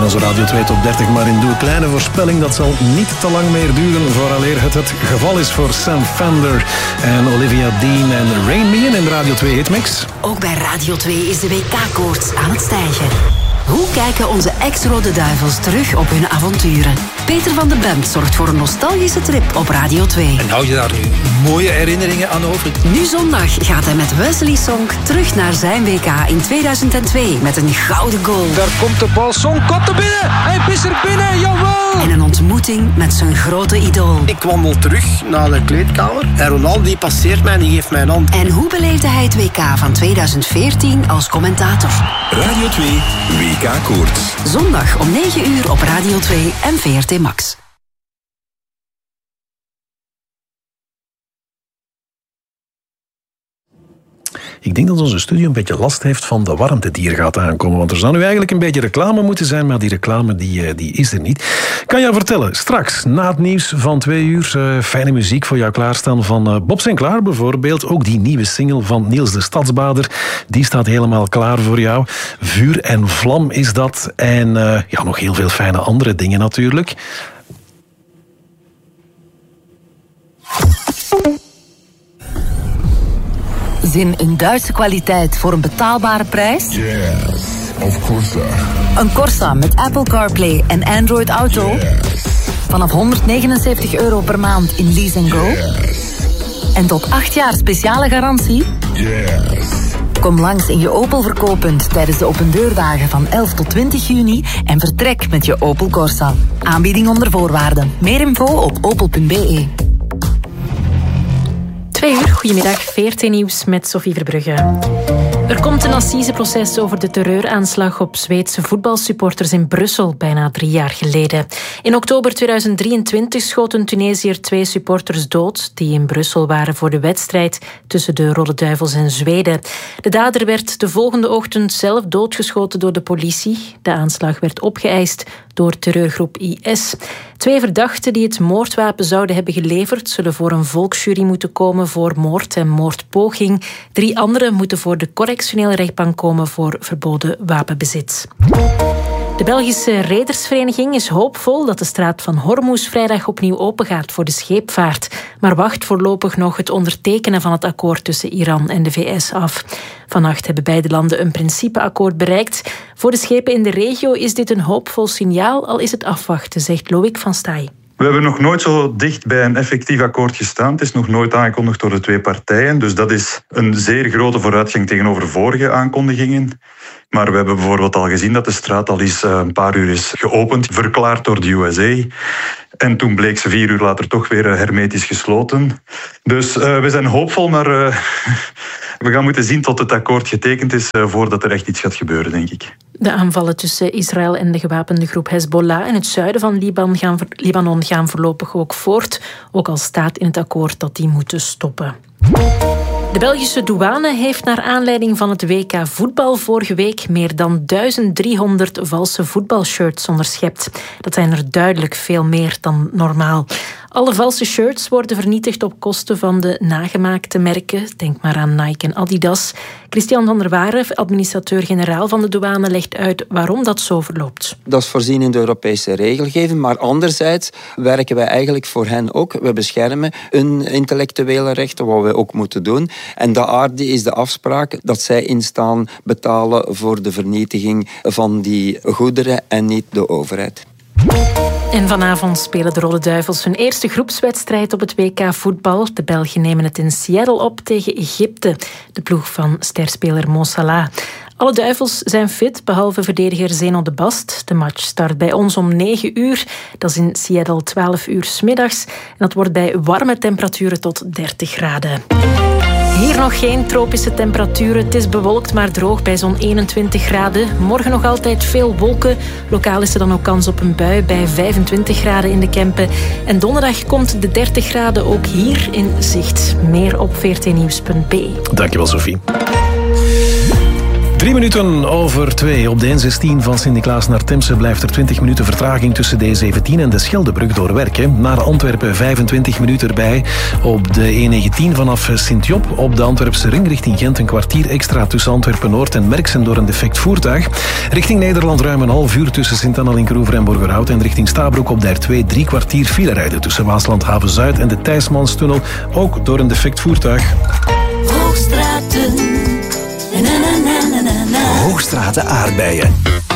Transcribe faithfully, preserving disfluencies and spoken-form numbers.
onze Radio twee Top dertig. Maar in Doe kleine voorspelling, dat zal niet te lang meer duren vooraleer het het geval is voor Sam Fender en Olivia Dean en Rain Me in de Radio twee Hitmix. Ook bij Radio twee is de W K-koorts aan het stijgen. Hoe kijken onze ex-Rode Duivels terug op hun avonturen? Peter van de Bent zorgt voor een nostalgische trip op Radio twee. En hou je daar nu mooie herinneringen aan over? Nu zondag gaat hij met Wesley Sonk terug naar zijn W K in tweeduizend twee met een gouden goal. Daar komt de bal, Sonk komt er binnen! Hij is er binnen, jawel! En een ontmoeting met zijn grote idool. Ik wandel terug naar de kleedkamer en Ronaldo die passeert mij en die geeft mij een hand. En hoe beleefde hij het W K van tweeduizend veertien als commentator? Radio twee W K-koorts. Zondag om negen uur op Radio twee en V R T Max. Ik denk dat onze studio een beetje last heeft van de warmte die er gaat aankomen. Want er zou nu eigenlijk een beetje reclame moeten zijn, maar die reclame die, die is er niet. Kan jou vertellen, straks na het nieuws van twee uur... Uh, fijne muziek voor jou klaarstaan van uh, Bob Sinclair bijvoorbeeld. Ook die nieuwe single van Niels de Stadsbader. Die staat helemaal klaar voor jou. Vuur en vlam is dat. En uh, ja, nog heel veel fijne andere dingen natuurlijk. Zin in Duitse kwaliteit voor een betaalbare prijs? Yes, of Corsa. Een Corsa met Apple CarPlay en Android Auto? Yes. Vanaf honderdnegenenzeventig euro per maand in Lease and Go? Yes. En tot acht jaar speciale garantie? Yes. Kom langs in je Opel verkooppunt tijdens de opendeurdagen van elf tot twintig juni en vertrek met je Opel Corsa. Aanbieding onder voorwaarden. Meer info op opel punt b e. Twee uur, goedemiddag, V R T Nieuws met Sophie Verbrugge. Er komt een assiseproces over de terreuraanslag op Zweedse voetbalsupporters in Brussel bijna drie jaar geleden. In oktober tweeduizend drieëntwintig schoot een Tunesiër twee supporters dood die in Brussel waren voor de wedstrijd tussen de Rode Duivels en Zweden. De dader werd de volgende ochtend zelf doodgeschoten door de politie. De aanslag werd opgeëist door terreurgroep I S. Twee verdachten die het moordwapen zouden hebben geleverd zullen voor een volksjury moeten komen voor moord en moordpoging. Drie anderen moeten voor de correctionele rechtbank komen voor verboden wapenbezit. De Belgische Redersvereniging is hoopvol dat de straat van Hormuz vrijdag opnieuw opengaat voor de scheepvaart, maar wacht voorlopig nog het ondertekenen van het akkoord tussen Iran en de V S af. Vannacht hebben beide landen een principeakkoord bereikt. Voor de schepen in de regio is dit een hoopvol signaal, al is het afwachten, zegt Loïc van Staaij. We hebben nog nooit zo dicht bij een effectief akkoord gestaan. Het is nog nooit aangekondigd door de twee partijen. Dus dat is een zeer grote vooruitgang tegenover vorige aankondigingen. Maar we hebben bijvoorbeeld al gezien dat de straat al eens een paar uur is geopend, verklaard door de U S A. En toen bleek ze vier uur later toch weer hermetisch gesloten. Dus uh, we zijn hoopvol, maar uh, we gaan moeten zien tot het akkoord getekend is uh, voordat er echt iets gaat gebeuren, denk ik. De aanvallen tussen Israël en de gewapende groep Hezbollah in het zuiden van Libanon gaan, Libanon gaan voorlopig ook voort, ook al staat in het akkoord dat die moeten stoppen. De Belgische douane heeft naar aanleiding van het W K voetbal vorige week meer dan duizend driehonderd valse voetbalshirts onderschept. Dat zijn er duidelijk veel meer dan normaal. Alle valse shirts worden vernietigd op kosten van de nagemaakte merken. Denk maar aan Nike en Adidas. Christian van der Waren, administrateur-generaal van de douane, legt uit waarom dat zo verloopt. Dat is voorzien in de Europese regelgeving, maar anderzijds werken wij eigenlijk voor hen ook. We beschermen hun intellectuele rechten, wat we ook moeten doen. En de aarde is de afspraak dat zij instaan betalen voor de vernietiging van die goederen en niet de overheid. En vanavond spelen de Rode Duivels hun eerste groepswedstrijd op het W K voetbal. De Belgen nemen het in Seattle op tegen Egypte, de ploeg van sterspeler Mo Salah. Alle Duivels zijn fit, behalve verdediger Zeno de Bast. De match start bij ons om negen uur. Dat is in Seattle twaalf uur 's middags. En dat wordt bij warme temperaturen tot dertig graden. Hier nog geen tropische temperaturen. Het is bewolkt maar droog bij zo'n eenentwintig graden. Morgen nog altijd veel wolken. Lokaal is er dan ook kans op een bui bij vijfentwintig graden in de Kempen. En donderdag komt de dertig graden ook hier in zicht. Meer op v r t nieuws punt b e. Dankjewel, Sophie. Drie minuten over twee. Op de N zestien van Sint-Niklaas naar Temse blijft er twintig minuten vertraging tussen de E zeventien en de Scheldebrug door werken. Naar Antwerpen vijfentwintig minuten erbij. Op de E negentien vanaf Sint-Job. Op de Antwerpse ring richting Gent een kwartier extra tussen Antwerpen-Noord en Merksen door een defect voertuig. Richting Nederland ruim een half uur tussen Sint-Anna-Linkeroever en Borgerhout. En richting Stabroek op de R twee drie kwartier file rijden tussen Waasland-Haven-Zuid en de Thijsmanstunnel. Ook door een defect voertuig. Hoogstraten. Na, na, na, na, na. Hoogstraten aardbeien.